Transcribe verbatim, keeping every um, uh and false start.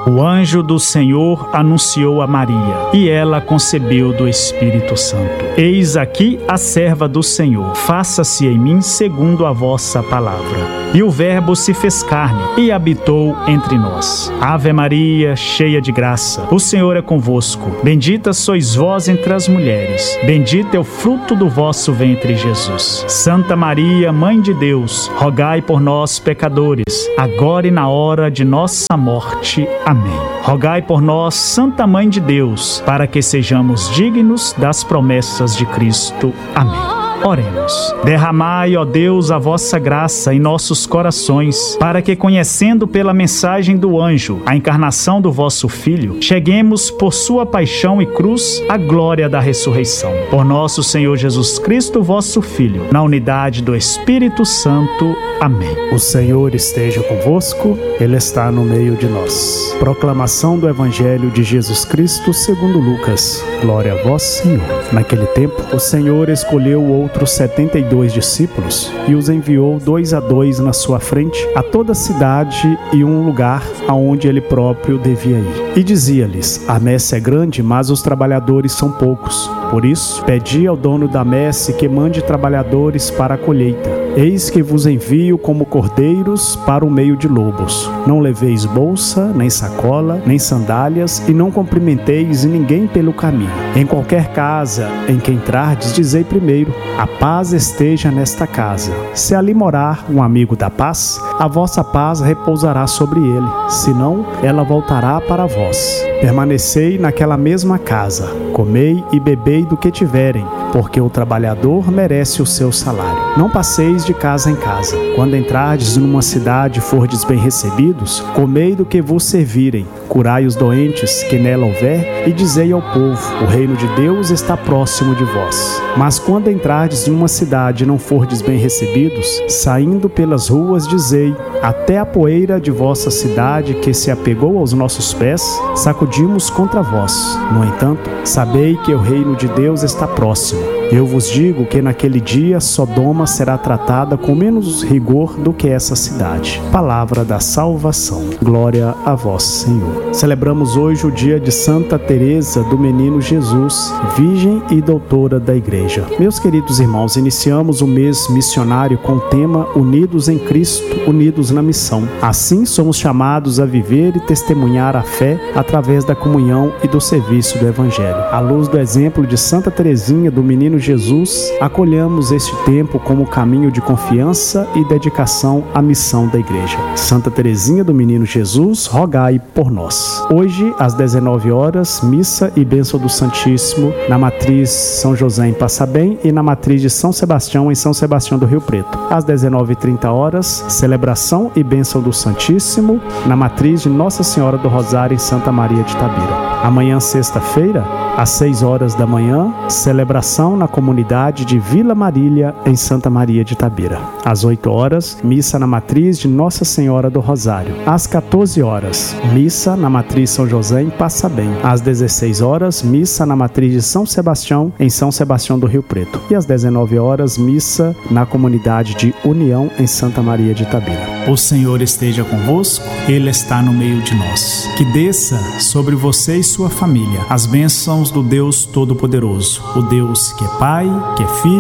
O anjo do Senhor anunciou a Maria, e ela concebeu do Espírito Santo. Eis aqui a serva do Senhor, faça-se em mim segundo a vossa palavra. E o Verbo se fez carne e habitou entre nós. Ave Maria, cheia de graça, o Senhor é convosco. Bendita sois vós entre as mulheres. Bendito é o fruto do vosso ventre, Jesus. Santa Maria, Mãe de Deus, rogai por nós, pecadores, agora e na hora de nossa morte. Amém. Rogai por nós, Santa Mãe de Deus, para que sejamos dignos das promessas de Cristo. Amém. Oremos. Derramai, ó Deus, a vossa graça em nossos corações, para que, conhecendo pela mensagem do anjo a encarnação do vosso Filho, cheguemos por sua paixão e cruz à glória da ressurreição. Por nosso Senhor Jesus Cristo, vosso Filho, na unidade do Espírito Santo. Amém. O Senhor esteja convosco, Ele está no meio de nós. Proclamação do Evangelho de Jesus Cristo segundo Lucas. Glória a vós, Senhor. Naquele tempo, o Senhor escolheu outros setenta e dois discípulos e os enviou dois a dois na sua frente a toda a cidade e um lugar aonde ele próprio devia ir. E dizia-lhes: a messe é grande, mas os trabalhadores são poucos. Por isso, pedi ao dono da messe que mande trabalhadores para a colheita. Eis que vos envio como cordeiros para o meio de lobos. Não leveis bolsa, nem sacola, nem sandálias, e não cumprimenteis ninguém pelo caminho. Em qualquer casa em que entrardes, dizei primeiro: a paz esteja nesta casa. Se ali morar um amigo da paz, a vossa paz repousará sobre ele, senão ela voltará para vós. Permanecei naquela mesma casa, comei e bebei do que tiverem, porque o trabalhador merece o seu salário. Não passeis de casa em casa. Quando entrardes numa cidade e fordes bem recebidos, comei do que vos servirem, curai os doentes que nela houver, e dizei ao povo: o reino de Deus está próximo de vós. Mas quando entrardes numa cidade e não fordes bem recebidos, saindo pelas ruas, dizei: até a poeira de vossa cidade que se apegou aos nossos pés, sacudimos contra vós. No entanto, sabei que o reino de Deus está próximo. Eu vos digo que naquele dia Sodoma será tratada com menos rigor do que essa cidade. Palavra da salvação. Glória a vós, Senhor. Celebramos hoje o dia de Santa Teresa do Menino Jesus, virgem e doutora da Igreja. Meus queridos irmãos, iniciamos o mês missionário com o tema Unidos em Cristo, unidos na missão. Assim somos chamados a viver e testemunhar a fé através da comunhão e do serviço do Evangelho. À luz do exemplo de Santa Teresinha do Menino Jesus, acolhamos este tempo como caminho de confiança e dedicação à missão da Igreja. Santa Teresinha do Menino Jesus, rogai por nós. Hoje, às dezenove horas, missa e bênção do Santíssimo na matriz São José em Passabém e na matriz de São Sebastião em São Sebastião do Rio Preto. Às dezenove e trinta horas, celebração e bênção do Santíssimo na matriz de Nossa Senhora do Rosário em Santa Maria de Itabira. Amanhã, sexta-feira, às seis horas da manhã, celebração na comunidade de Vila Marília, em Santa Maria de Itabira. Às oito horas, missa na matriz de Nossa Senhora do Rosário. Às quatorze horas, missa na matriz São José, em Passabém. Às dezesseis horas, missa na matriz de São Sebastião, em São Sebastião do Rio Preto. E às dezenove horas, missa na comunidade de União, em Santa Maria de Itabira. O Senhor esteja convosco, Ele está no meio de nós. Que desça sobre você e sua família as bênçãos do Deus Todo-Poderoso, o Deus que é Pai, que é Filho